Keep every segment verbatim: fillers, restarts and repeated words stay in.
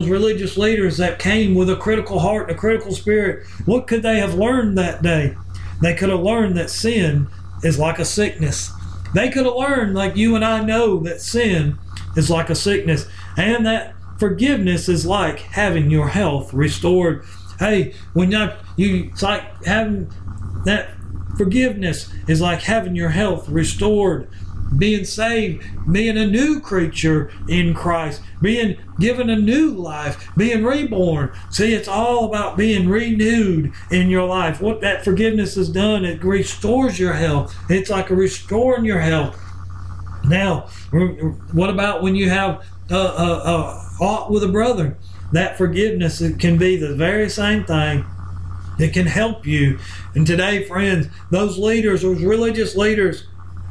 those religious leaders that came with a critical heart and a critical spirit, what could they have learned that day? They could have learned that sin is like a sickness. They could have learned, like you and I know, that sin is like a sickness, and that forgiveness is like having your health restored. Hey, when you, you it's like having that forgiveness is like having your health restored, being saved, being a new creature in Christ, being given a new life, being reborn. See, it's all about being renewed in your life. What that forgiveness has done, it restores your health. It's like a restoring your health. Now, what about when you have a, a, a ought with a brother? That forgiveness, it can be the very same thing. It can help you. And today, friends, those leaders, those religious leaders,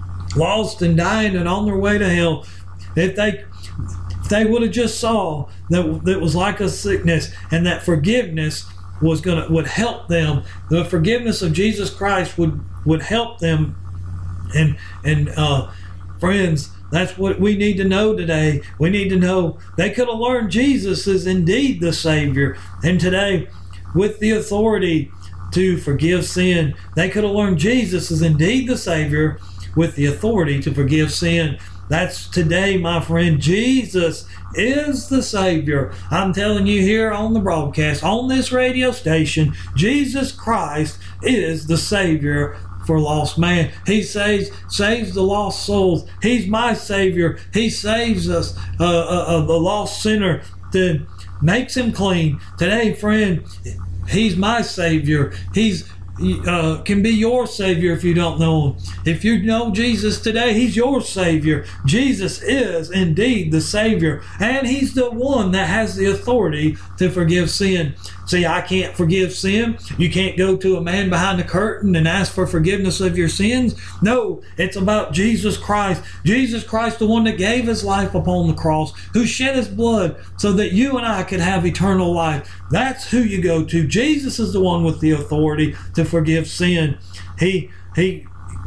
lost and dying and on their way to hell, if they if they would have just saw that that was like a sickness, and that forgiveness was gonna would help them, the forgiveness of Jesus Christ would would help them. And and uh, friends, that's what we need to know today. We need to know they could have learned Jesus is indeed the Savior, and today, with the authority to forgive sin, they could have learned Jesus is indeed the Savior, with the authority to forgive sin. That's today, my friend. Jesus is the Savior. I'm telling you here on the broadcast, on this radio station, Jesus Christ is the Savior for lost man. He saves saves the lost souls. He's my Savior. He saves us, uh, uh, uh, the lost sinner, that makes him clean. Today, friend, He's my Savior. He's Uh, can be your Savior if you don't know Him. If you know Jesus today, He's your Savior. Jesus is indeed the Savior, and He's the one that has the authority to forgive sin. See, I can't forgive sin. You can't go to a man behind the curtain and ask for forgiveness of your sins. No, it's about Jesus Christ. Jesus Christ, the one that gave His life upon the cross, who shed His blood so that you and I could have eternal life. That's who you go to. Jesus is the one with the authority to forgive sin. He he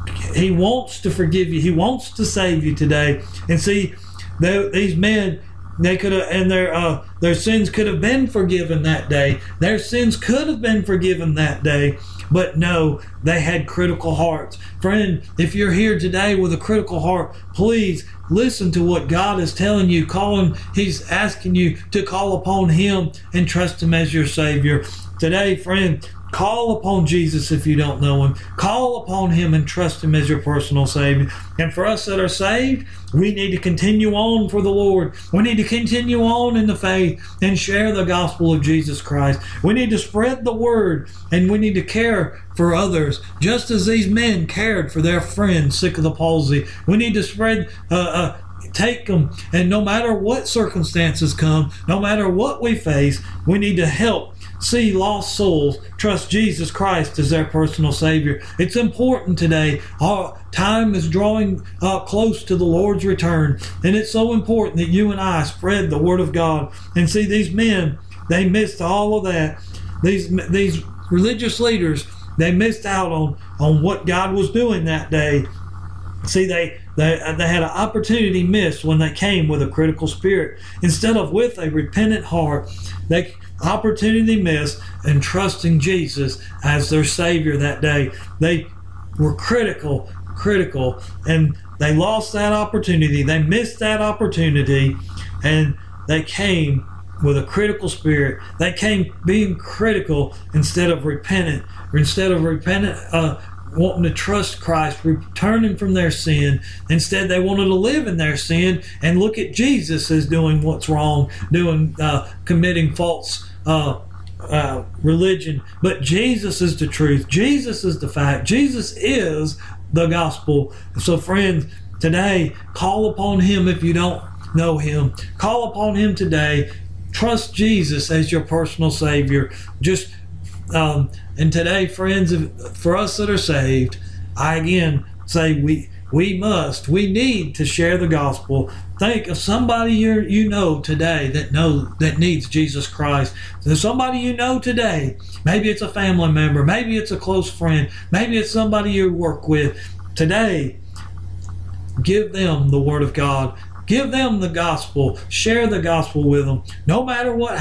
he wants to forgive you. He wants to save you today. And see, they, these men, they could have, and their uh, their sins could have been forgiven that day. Their sins could have been forgiven that day. But no, they had critical hearts. Friend, if you're here today with a critical heart, please listen to what God is telling you. Call Him. He's asking you to call upon Him and trust Him as your Savior. Today, friend, call upon Jesus if you don't know Him. Call upon Him and trust Him as your personal Savior. And for us that are saved, we need to continue on for the Lord. We need to continue on in the faith and share the gospel of Jesus Christ. We need to spread the word, and we need to care for others, just as these men cared for their friends sick of the palsy. We need to spread, uh, uh, take them, and no matter what circumstances come, no matter what we face, we need to help see lost souls trust Jesus Christ as their personal Savior. It's important today. Our time is drawing uh, close to the Lord's return, and it's so important that you and I spread the Word of God. And see, these men, they missed all of that. These these religious leaders, they missed out on, on what God was doing that day. See, they, they, they had an opportunity missed when they came with a critical spirit instead of with a repentant heart. They opportunity missed and trusting Jesus as their Savior that day. They were critical, critical, and they lost that opportunity. They missed that opportunity, and they came with a critical spirit. They came being critical instead of repentant, or instead of repentant, uh, wanting to trust Christ, returning from their sin. Instead, they wanted to live in their sin and look at Jesus as doing what's wrong, doing, uh, committing false uh, uh, religion. But Jesus is the truth. Jesus is the fact. Jesus is the gospel. So, friends, today, call upon Him if you don't know Him. Call upon Him today. Trust Jesus as your personal Savior. Just Um, and today, friends, for us that are saved, I again say we we must, we need to share the gospel. Think of somebody you you know today that know that needs Jesus Christ. There's somebody you know today. Maybe it's a family member. Maybe it's a close friend. Maybe it's somebody you work with. Today, give them the Word of God. Give them the gospel. Share the gospel with them. No matter what